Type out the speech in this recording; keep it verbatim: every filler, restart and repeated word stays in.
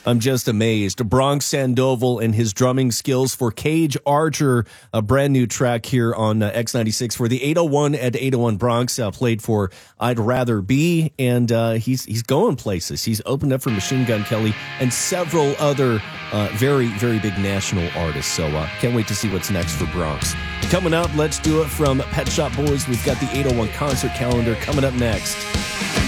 I'm just amazed. Bronx Sandoval and his drumming skills for Cage Archer, a brand new track here on uh, X ninety-six for the eight oh one at eight oh one Bronx. Uh, played for I'd Rather Be, and uh, he's he's going places. He's opened up for Machine Gun Kelly and several other uh, very, very big national artists. So uh, can't wait to see what's next for Bronx. Coming up, let's do it from Pet Shop Boys. We've got the eight oh one concert calendar coming up next.